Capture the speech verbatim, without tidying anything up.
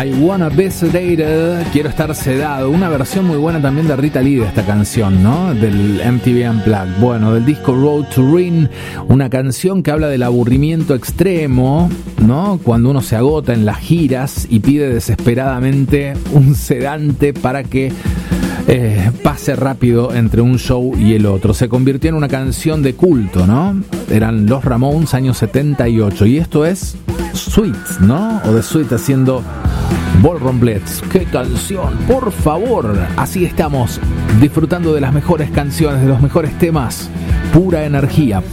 I Wanna Be Sedated, Quiero Estar Sedado, una versión muy buena también de Rita Lee de esta canción, ¿no? Del M T V Unplugged, bueno, del disco Road to Rin, una canción que habla del aburrimiento extremo, ¿no? Cuando uno se agota en las giras y pide desesperadamente un sedante para que Eh, pase rápido entre un show y el otro. Se convirtió en una canción de culto, ¿no? Eran los Ramones, años setenta y ocho. Y esto es Sweet, ¿no? O The Sweet haciendo Ballroom Blitz. ¡Qué canción! Por favor. Así estamos disfrutando de las mejores canciones, de los mejores temas. Pura energía.